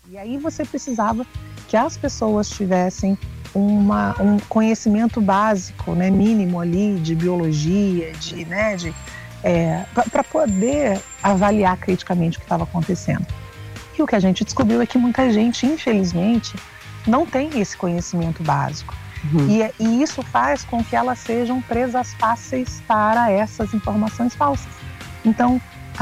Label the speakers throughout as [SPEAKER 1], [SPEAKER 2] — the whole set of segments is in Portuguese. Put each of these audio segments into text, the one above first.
[SPEAKER 1] E aí você precisava que as pessoas tivessem um conhecimento básico, né, mínimo ali de biologia, para poder avaliar criticamente o que estava acontecendo. E o que a gente descobriu é que muita gente, infelizmente, não tem esse conhecimento básico. E isso faz com que elas sejam presas fáceis para essas informações falsas. Então,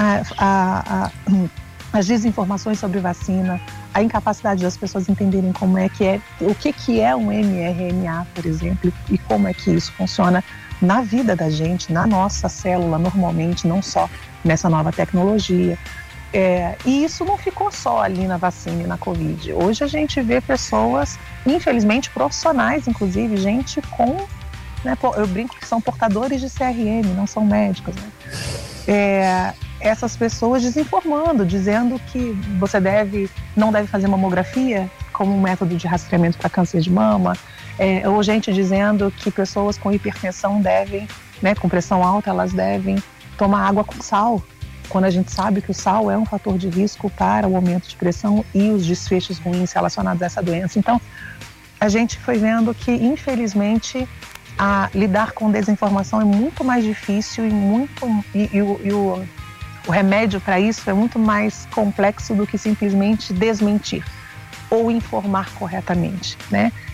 [SPEAKER 1] as desinformações sobre vacina, a incapacidade das pessoas entenderem o que é um mRNA, por exemplo, e como é que isso funciona na vida da gente, na nossa célula normalmente, não só nessa nova tecnologia. E isso não ficou só ali na vacina e na Covid. Hoje a gente vê pessoas, infelizmente profissionais, inclusive, gente com, né, eu brinco que são portadores de CRM, não são médicos, né? Essas pessoas desinformando, dizendo que você não deve fazer mamografia como um método de rastreamento para câncer de mama, ou gente dizendo que pessoas com hipertensão devem, né, com pressão alta, elas devem tomar água com sal, quando a gente sabe que o sal é um fator de risco para o aumento de pressão e os desfechos ruins relacionados a essa doença. Então, a gente foi vendo que, infelizmente, lidar com desinformação é muito mais difícil e o remédio para isso é muito mais complexo do que simplesmente desmentir ou informar corretamente, né?